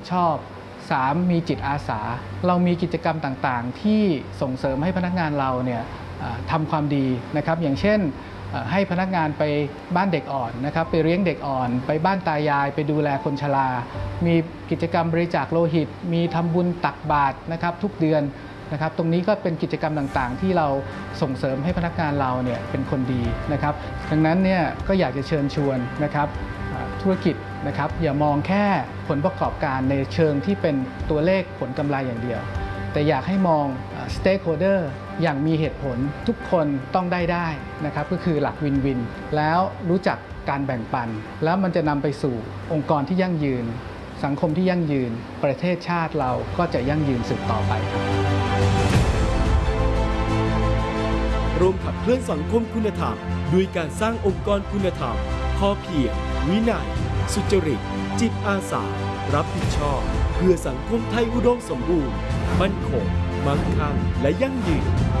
ชอบ3มีจิตอาสาเรามีกิจกรรมต่างๆที่ส่งเสริมให้พนักงานเราเนี่ยทำความดีนะครับอย่างเช่นให้พนักงานไปบ้านเด็กอ่อนนะครับไปเลี้ยงเด็กอ่อนไปบ้านตายายไปดูแลคนชรามีกิจกรรมบริจาคโลหิตมีทำบุญตักบาตรนะครับทุกเดือนนะครับตรงนี้ก็เป็นกิจกรรมต่างๆที่เราส่งเสริมให้พนักงานเราเนี่ยเป็นคนดีนะครับดังนั้นเนี่ยก็อยากจะเชิญชวนนะครับธุรกิจนะครับอย่ามองแค่ผลประกอบการในเชิงที่เป็นตัวเลขผลกำไรอย่างเดียวแต่อยากให้มอง stakeholder อย่างมีเหตุผลทุกคนต้องได้นะครับก็คือหลักวินวินแล้วรู้จักการแบ่งปันแล้วมันจะนำไปสู่องค์กรที่ยั่งยืนสังคมที่ยั่งยืนประเทศชาติเราก็จะยั่งยืนสืบต่อไปครับร่วมขับเคลื่อนสังคมคุณธรรมด้วยการสร้างองค์กรคุณธรรมพอเพียงวินัยสุจริตจิตอาสารับผิดชอบเพื่อสังคมไทยอุดมสมบูรณ์มั่นคงมั่งคั่งและยั่งยืน